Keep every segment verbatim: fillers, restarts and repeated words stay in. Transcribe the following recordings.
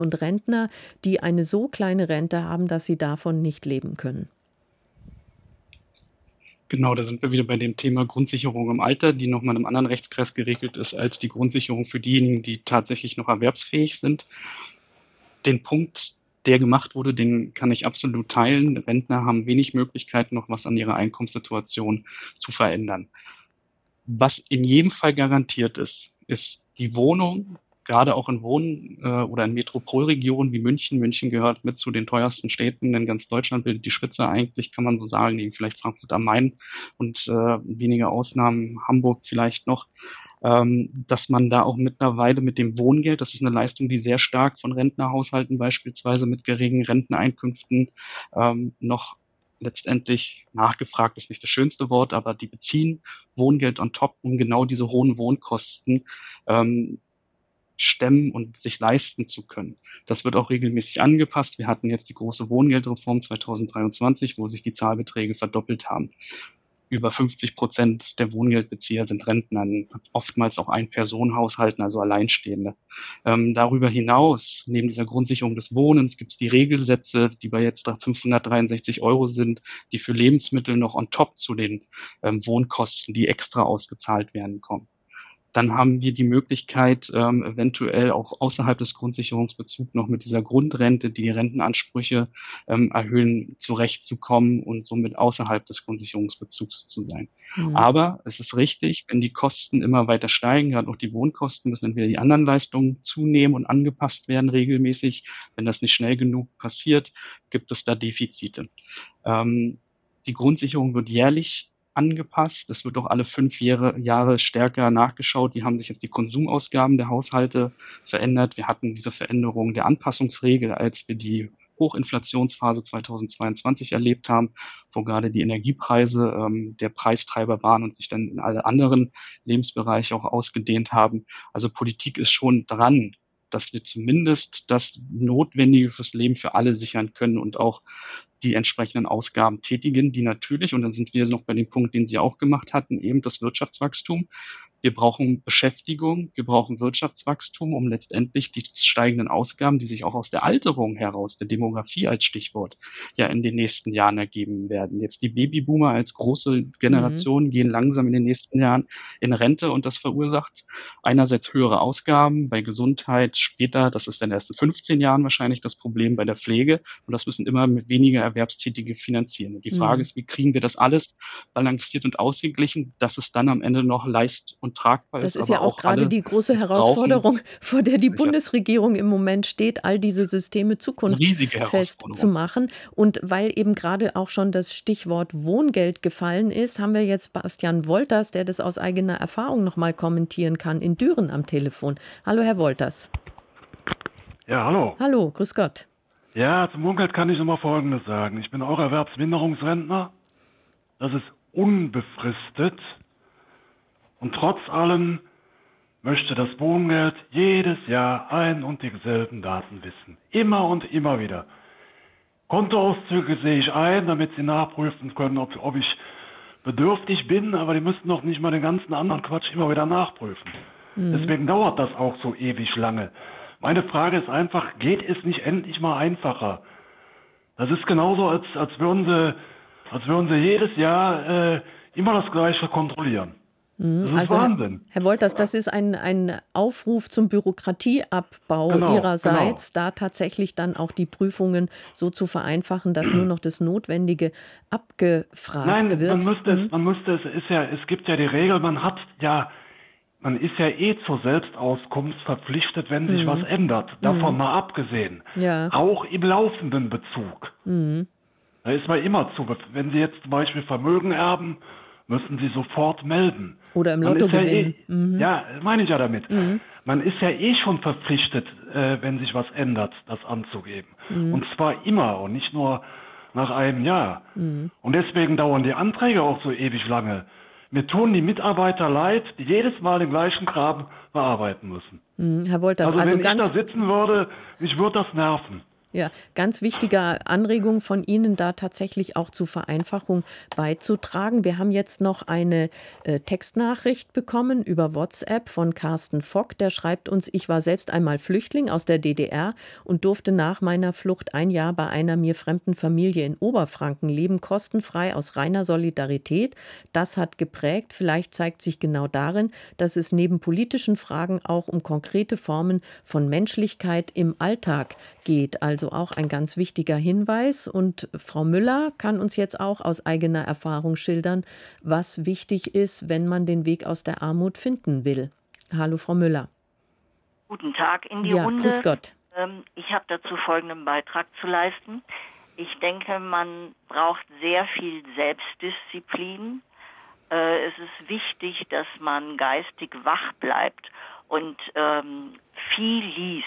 und Rentner, die eine so kleine Rente haben, dass sie davon nicht leben können. Genau, da sind wir wieder bei dem Thema Grundsicherung im Alter, die noch mal in einem anderen Rechtskreis geregelt ist als die Grundsicherung für diejenigen, die tatsächlich noch erwerbsfähig sind. Den Punkt, der gemacht wurde, den kann ich absolut teilen. Rentner haben wenig Möglichkeiten, noch was an ihrer Einkommenssituation zu verändern. Was in jedem Fall garantiert ist, ist die Wohnung, gerade auch in Wohn- äh, oder in Metropolregionen wie München. München gehört mit zu den teuersten Städten in ganz Deutschland, bildet die Spitze eigentlich, kann man so sagen, neben vielleicht Frankfurt am Main und äh, wenige Ausnahmen Hamburg vielleicht noch, ähm, dass man da auch mittlerweile mit dem Wohngeld, das ist eine Leistung, die sehr stark von Rentnerhaushalten beispielsweise mit geringen Renteneinkünften ähm, noch letztendlich nachgefragt ist nicht das schönste Wort, aber die beziehen Wohngeld on top, um genau diese hohen Wohnkosten ähm, stemmen und sich leisten zu können. Das wird auch regelmäßig angepasst. Wir hatten jetzt die große Wohngeldreform zweitausenddreiundzwanzig, wo sich die Zahlbeträge verdoppelt haben. Über fünfzig Prozent der Wohngeldbezieher sind Rentner, oftmals auch Ein-Personen-Haushalten, also Alleinstehende. Ähm, darüber hinaus, neben dieser Grundsicherung des Wohnens, gibt es die Regelsätze, die bei jetzt fünfhundertdreiundsechzig Euro sind, die für Lebensmittel noch on top zu den ähm, Wohnkosten, die extra ausgezahlt werden, kommen. Dann haben wir die Möglichkeit, ähm, eventuell auch außerhalb des Grundsicherungsbezugs noch mit dieser Grundrente, die die Rentenansprüche ähm, erhöhen, zurechtzukommen und somit außerhalb des Grundsicherungsbezugs zu sein. Mhm. Aber es ist richtig, wenn die Kosten immer weiter steigen, gerade auch die Wohnkosten, müssen entweder die anderen Leistungen zunehmen und angepasst werden regelmäßig. Wenn das nicht schnell genug passiert, gibt es da Defizite. Ähm, die Grundsicherung wird jährlich angepasst. Es wird auch alle fünf Jahre, Jahre stärker nachgeschaut. Wie haben sich jetzt die Konsumausgaben der Haushalte verändert? Wir hatten diese Veränderung der Anpassungsregel, als wir die Hochinflationsphase zweitausendzweiundzwanzig erlebt haben, wo gerade die Energiepreise ähm, der Preistreiber waren und sich dann in alle anderen Lebensbereiche auch ausgedehnt haben. Also Politik ist schon dran, dass wir zumindest das Notwendige fürs Leben für alle sichern können und auch die entsprechenden Ausgaben tätigen, die natürlich, und dann sind wir noch bei dem Punkt, den Sie auch gemacht hatten, eben das Wirtschaftswachstum. Wir brauchen Beschäftigung, wir brauchen Wirtschaftswachstum, um letztendlich die steigenden Ausgaben, die sich auch aus der Alterung heraus, der Demografie als Stichwort, ja in den nächsten Jahren ergeben werden. Jetzt die Babyboomer als große Mhm. Generation gehen langsam in den nächsten Jahren in Rente und das verursacht einerseits höhere Ausgaben bei Gesundheit, später, das ist dann erst in fünfzehn Jahren wahrscheinlich das Problem bei der Pflege und das müssen immer mit weniger Erwerbstätige finanzieren. Und die Frage Mhm. ist, wie kriegen wir das alles balanciert und ausgeglichen, dass es dann am Ende noch leist- und tragbar Das ist, ist ja aber auch auch gerade alle, die große die es brauchen, Herausforderung, vor der die sicher. Bundesregierung im Moment steht, all diese Systeme Eine riesige zukunftsfest zu Herausforderung. machen. Und weil eben gerade auch schon das Stichwort Wohngeld gefallen ist, haben wir jetzt Bastian Wolters, der das aus eigener Erfahrung noch mal kommentieren kann, in Düren am Telefon. Hallo, Herr Wolters. Ja, hallo. Hallo, grüß Gott. Ja, zum Wohngeld kann ich immer Folgendes sagen. Ich bin auch Erwerbsminderungsrentner. Das ist unbefristet. Und trotz allem möchte das Wohngeld jedes Jahr ein und dieselben Daten wissen. Immer und immer wieder. Kontoauszüge sehe ich ein, damit Sie nachprüfen können, ob, ob ich bedürftig bin, aber die müssen doch nicht mal den ganzen anderen Quatsch immer wieder nachprüfen. Mhm. Deswegen dauert das auch so ewig lange. Meine Frage ist einfach, geht es nicht endlich mal einfacher? Das ist genauso, als, als, würden, sie, als würden sie jedes Jahr äh, immer das Gleiche kontrollieren. Mhm. Das ist Also, Herr, Wahnsinn. Herr Wolters, das ist ein, ein Aufruf zum Bürokratieabbau Genau, genau. Ihrerseits, da tatsächlich dann auch die Prüfungen so zu vereinfachen, dass nur noch das Notwendige abgefragt Nein, man wird. müsste Mhm. es, man müsste es, ist ja, es gibt ja die Regel, man hat ja, man ist ja eh zur Selbstauskunft verpflichtet, wenn sich was Mhm. ändert. Davon Mhm. mal abgesehen. Ja. Auch im laufenden Bezug. Mhm. Da ist man immer zu, wenn Sie jetzt zum Beispiel Vermögen erben, müssen Sie sofort melden. Oder im Man Lotto ist ja gewinnen. eh, Mhm. ja, meine ich ja damit. Mhm. Man ist ja eh schon verpflichtet, äh, wenn sich was ändert, das anzugeben. Mhm. Und zwar immer und nicht nur nach einem Jahr. Mhm. Und deswegen dauern die Anträge auch so ewig lange. Mir tun die Mitarbeiter leid, die jedes Mal den gleichen Kram bearbeiten müssen. Mhm. Herr Wolters, Also also wenn ich ganz da sitzen würde, mich würde das nerven. Ja, ganz wichtige Anregung von Ihnen, da tatsächlich auch zur Vereinfachung beizutragen. Wir haben jetzt noch eine äh, Textnachricht bekommen über WhatsApp von Carsten Fock. Der schreibt uns: Ich war selbst einmal Flüchtling aus der D D R und durfte nach meiner Flucht ein Jahr bei einer mir fremden Familie in Oberfranken leben, kostenfrei aus reiner Solidarität. Das hat geprägt. Vielleicht zeigt sich genau darin, dass es neben politischen Fragen auch um konkrete Formen von Menschlichkeit im Alltag geht. Also auch ein ganz wichtiger Hinweis. Und Frau Müller kann uns jetzt auch aus eigener Erfahrung schildern, was wichtig ist, wenn man den Weg aus der Armut finden will. Hallo, Frau Müller. Guten Tag in die Ja, Runde. grüß Gott. Ähm, ich habe dazu folgenden Beitrag zu leisten. Ich denke, man braucht sehr viel Selbstdisziplin. Äh, es ist wichtig, dass man geistig wach bleibt und ähm, viel liest.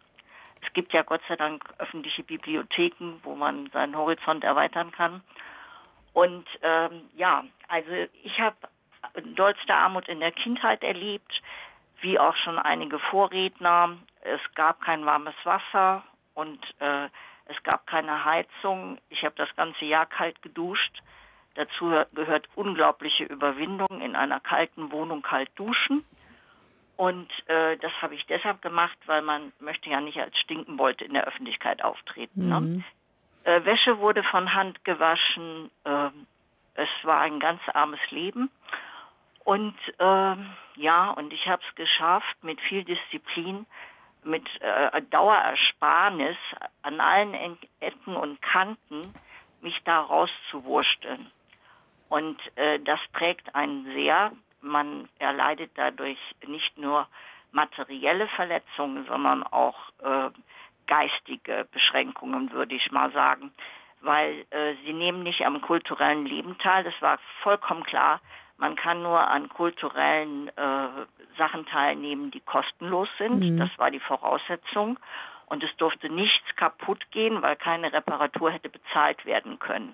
Es gibt ja Gott sei Dank öffentliche Bibliotheken, wo man seinen Horizont erweitern kann. Und ähm, ja, also ich habe dollste Armut in der Kindheit erlebt, wie auch schon einige Vorredner. Es gab kein warmes Wasser und äh, es gab keine Heizung. Ich habe das ganze Jahr kalt geduscht. Dazu gehört unglaubliche Überwindung, in einer kalten Wohnung kalt duschen. Und äh, das habe ich deshalb gemacht, weil man möchte ja nicht als Stinkenbold in der Öffentlichkeit auftreten. Ne? Mhm. Äh, Wäsche wurde von Hand gewaschen. Äh, es war ein ganz armes Leben. Und äh, ja, und ich habe es geschafft, mit viel Disziplin, mit äh, Dauerersparnis an allen Ecken und Kanten, mich da rauszuwursteln. Und äh, das prägt einen sehr. Man erleidet dadurch nicht nur materielle Verletzungen, sondern auch äh, geistige Beschränkungen, würde ich mal sagen. Weil äh, sie nehmen nicht am kulturellen Leben teil. Das war vollkommen klar. Man kann nur an kulturellen äh, Sachen teilnehmen, die kostenlos sind. Mhm. Das war die Voraussetzung. Und es durfte nichts kaputt gehen, weil keine Reparatur hätte bezahlt werden können.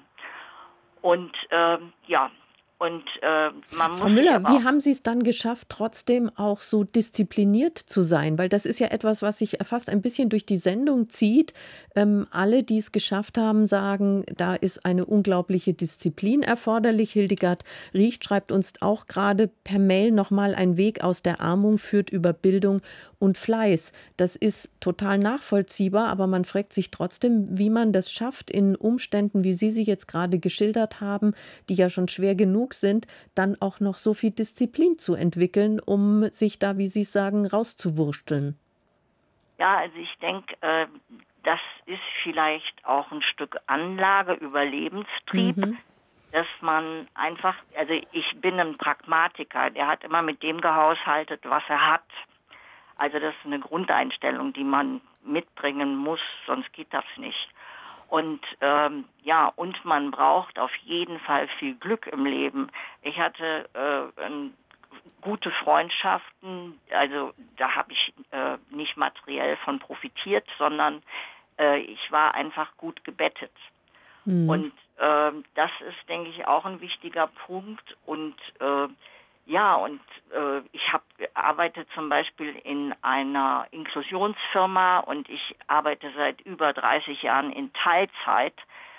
Und äh, ja, und äh, man muss. Frau Müller, wie haben Sie es dann geschafft, trotzdem auch so diszipliniert zu sein? Weil das ist ja etwas, was sich fast ein bisschen durch die Sendung zieht. Ähm, alle, die es geschafft haben, sagen, da ist eine unglaubliche Disziplin erforderlich. Hildegard Riecht schreibt uns auch gerade per Mail nochmal: Ein Weg aus der Armut führt über Bildung und Fleiß. Das ist total nachvollziehbar, aber man fragt sich trotzdem, wie man das schafft, in Umständen, wie Sie sie jetzt gerade geschildert haben, die ja schon schwer genug sind, dann auch noch so viel Disziplin zu entwickeln, um sich da, wie Sie es sagen, rauszuwursteln. Ja, also ich denke, äh, das ist vielleicht auch ein Stück Anlage, Überlebenstrieb, mhm. dass man einfach, also ich bin ein Pragmatiker, der hat immer mit dem gehaushaltet, was er hat. Also das ist eine Grundeinstellung, die man mitbringen muss, sonst geht das nicht. Und ähm, ja, und man braucht auf jeden Fall viel Glück im Leben. Ich hatte äh, ein, gute Freundschaften, also da habe ich äh, nicht materiell von profitiert, sondern äh, ich war einfach gut gebettet. Mhm. Und äh, das ist, denke ich, auch ein wichtiger Punkt. Und äh, ja, und äh, ich habe arbeite zum Beispiel in einer Inklusionsfirma und ich arbeite seit über dreißig Jahren in Teilzeit.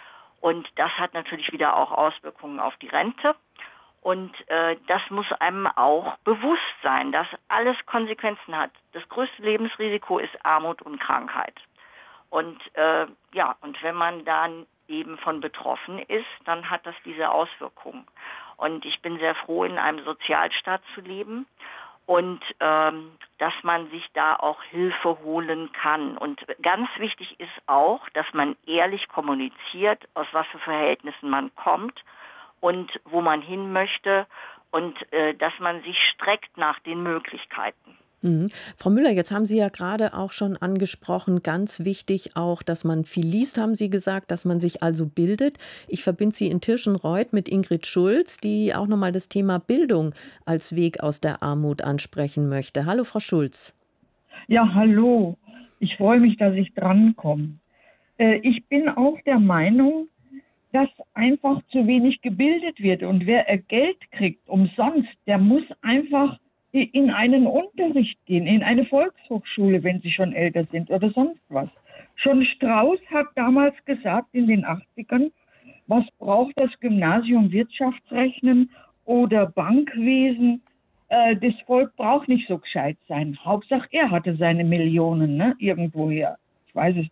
Und das hat natürlich wieder auch Auswirkungen auf die Rente. Und äh, das muss einem auch bewusst sein, dass alles Konsequenzen hat. Das größte Lebensrisiko ist Armut und Krankheit. Und äh, ja, und wenn man dann eben von betroffen ist, dann hat das diese Auswirkungen. Und ich bin sehr froh, in einem Sozialstaat zu leben und ähm, dass man sich da auch Hilfe holen kann. Und ganz wichtig ist auch, dass man ehrlich kommuniziert, aus was für Verhältnissen man kommt und wo man hin möchte und äh, dass man sich streckt nach den Möglichkeiten. Mhm. Frau Müller, jetzt haben Sie ja gerade auch schon angesprochen, ganz wichtig auch, dass man viel liest, haben Sie gesagt, dass man sich also bildet. Ich verbinde Sie in Tirschenreuth mit Ingrid Schulz, die auch nochmal das Thema Bildung als Weg aus der Armut ansprechen möchte. Hallo, Frau Schulz. Ja, hallo. Ich freue mich, dass ich drankomme. Äh, ich bin auch der Meinung, dass einfach zu wenig gebildet wird. Und wer Geld kriegt umsonst, der muss einfach in einen Unterricht gehen, in eine Volkshochschule, wenn sie schon älter sind oder sonst was. Schon Strauß hat damals gesagt in den achtzigern, was braucht das Gymnasium Wirtschaftsrechnen oder Bankwesen? Äh, das Volk braucht nicht so gescheit sein. Hauptsache er hatte seine Millionen, ne, irgendwoher. Ich weiß es